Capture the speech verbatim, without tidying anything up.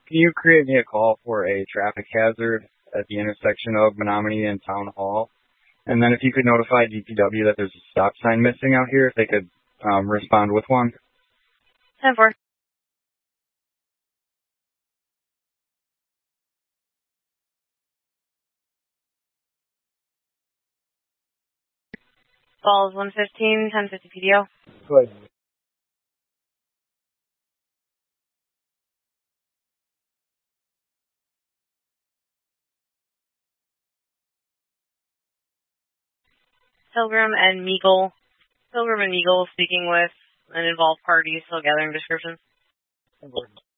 Can you create me a call for a traffic hazard at the intersection of Menominee and Town Hall? And then if you could notify D P W that there's a stop sign missing out here, if they could um, respond with one. ten four. Falls one fifteen, ten fifty P D O. Go ahead. Pilgrim and Meagle. Pilgrim and Meagle speaking with an involved party, still gathering descriptions. ten four.